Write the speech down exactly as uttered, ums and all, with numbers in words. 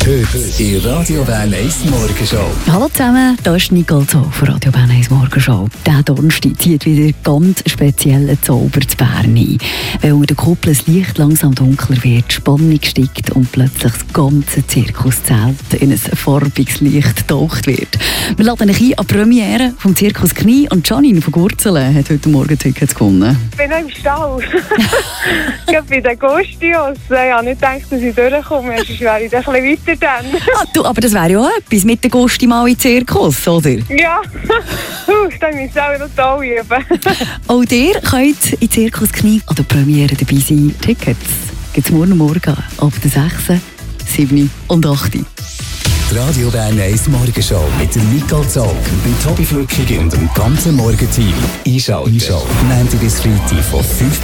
Heute in Radio Bern eins Morgenshow. Hallo zusammen, hier ist Nicole Zoll von Radio Bern eins Morgenshow. Dieser Donnerstag zieht wieder ganz speziellen Zauber zu Bern ein. Weil unter der Kuppel das Licht langsam dunkler wird, die Spannung steigt und plötzlich das ganze Zirkuszelt in ein farbiges Licht getaucht wird. Wir laden euch ein an die Premiere vom Zirkus Knie und Janine von Gurzelen hat heute Morgen Tickets gewonnen. Ich bin noch im Stall. Ich bin bei den Gustios. Ich habe nicht gedacht, dass ich durchkomme. Sonst wäre ich ein bisschen weiter dann. Ah, du, aber das wäre ja auch etwas mit den Gusti mal in den Zirkus, oder? Ja, uh, dann müssen wir auch noch toll üben. Auch ihr könnt in Zirkus Knie an der Premiere dabei sein. Tickets gibt es morgen Morgen ab der sechs, sieben und acht. Die Radio Bern eins Morgenshow mit dem Nicole Zoll, dem Tobi Flückig und dem ganzen Morgenteam. Einschalten. Einschalten. Montag bis Freitag von fünf